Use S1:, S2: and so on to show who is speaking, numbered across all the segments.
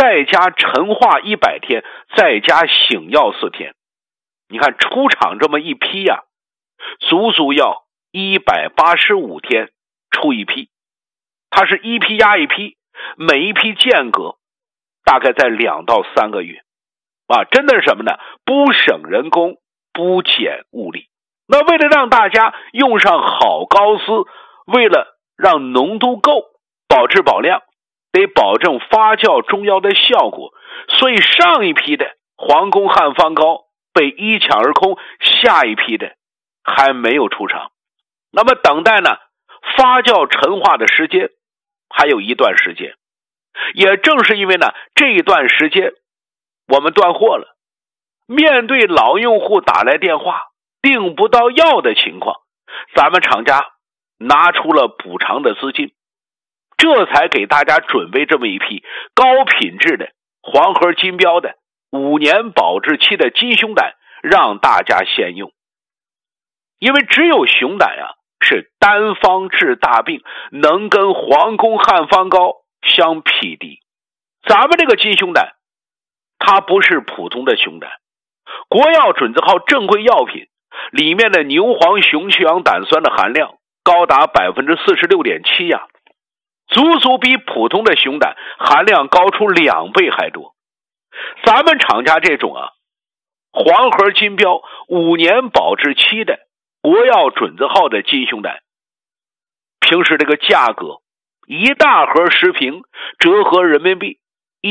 S1: 再加陈化100天，再加醒药4天。你看出厂这么一批呀，足足要185天出一批。它是一批压一批，每一批间隔大概在2到3个月真的是什么呢？不省人工，不减物力。那为了让大家用上好高丝，为了让浓度够，保质保量，得保证发酵中药的效果，所以上一批的皇宫汉方膏被一抢而空，下一批的还没有出厂。那么等待呢发酵陈化的时间还有一段时间。也正是因为呢这一段时间我们断货了，面对老用户打来电话订不到药的情况，咱们厂家拿出了补偿的资金，这才给大家准备这么一批高品质的黄河金标的5年保质期的金熊胆，让大家先用。因为只有熊胆是单方治大病，能跟皇宫汉方膏相匹敌。咱们这个金熊胆它不是普通的熊胆，国药准字号正规药品，里面的牛黄熊去氧胆酸的含量高达 46.7% 呀，足足比普通的熊胆含量高出2倍还多。咱们厂家这种黄河金标5年保质期的国药准字号的金熊胆，平时这个价格一大盒10瓶折合人民币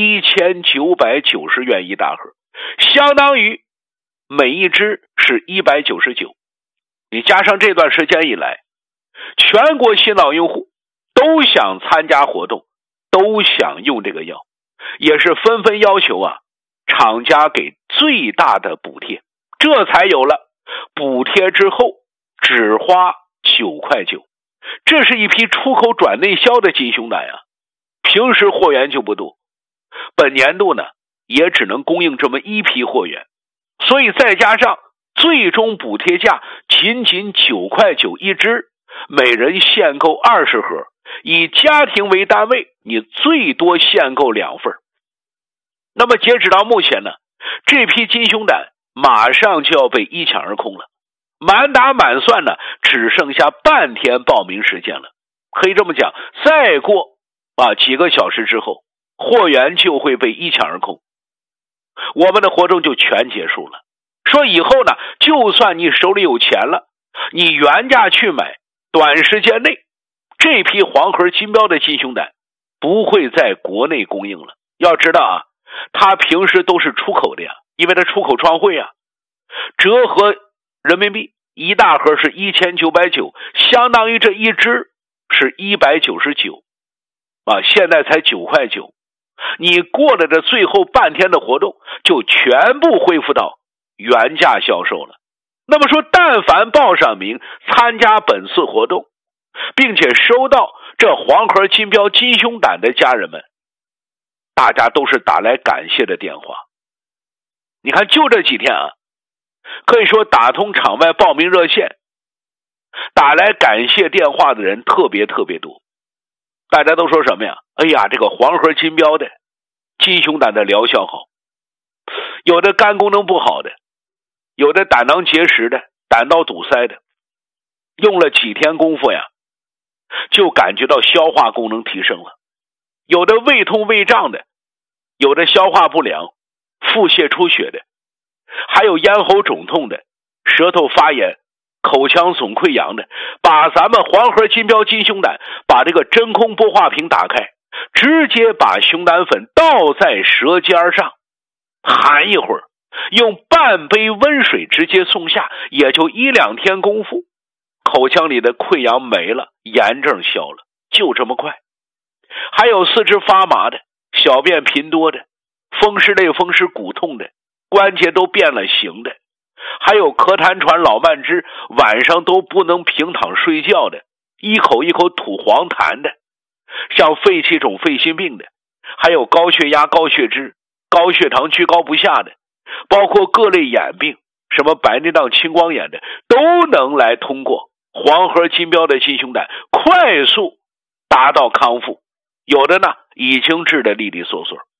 S1: 1990元一大盒，相当于每一支是199。你加上这段时间以来，全国新老用户都想参加活动，都想用这个药，也是纷纷要求厂家给最大的补贴，这才有了补贴之后只花9块9。这是一批出口转内销的金熊胆平时货源就不多，本年度呢也只能供应这么一批货源，所以再加上最终补贴价仅仅9块9一支，每人限购20盒，以家庭为单位，你最多限购2份。那么截止到目前呢，这批金熊胆马上就要被一抢而空了，满打满算呢只剩下半天报名时间了。可以这么讲，再过几个小时之后，货源就会被一抢而空，我们的活动就全结束了。说以后呢，就算你手里有钱了，你原价去买，短时间内这批黄河金标的金熊胆不会在国内供应了。要知道它平时都是出口的因为它出口创汇折合人民币一大盒是1990，相当于这一支是199现在才9块9。你过了这最后半天的活动，就全部恢复到原价销售了。那么说，但凡报上名参加本次活动，并且收到这黄河金标金熊胆的家人们，大家都是打来感谢的电话。你看就这几天可以说打通场外报名热线，打来感谢电话的人特别多。大家都说什么呀？哎呀，这个黄河金标的金熊胆的疗效好，有的肝功能不好的，有的胆囊结石的，胆道堵塞的，用了几天功夫就感觉到消化功能提升了，有的胃痛胃胀的，有的消化不良腹泻出血的，还有咽喉肿痛的，舌头发炎，口腔总溃疡的。把咱们黄河金标金熊胆把这个真空玻化瓶打开，直接把熊胆粉倒在舌尖上，含一会儿，用半杯温水直接送下，也就1-2天功夫，口腔里的溃疡没了，炎症消了，就这么快。还有四肢发麻的，小便频多的，风湿类风湿骨痛的，关节都变了形的，还有咳痰喘老慢支，晚上都不能平躺睡觉的，一口一口吐黄痰的，像肺气肿肺心病的，还有高血压高血脂高血糖居高不下的，包括各类眼病，什么白内障青光眼的，都能来通过黄河金标的金熊胆快速达到康复，有的呢已经治得利利索索。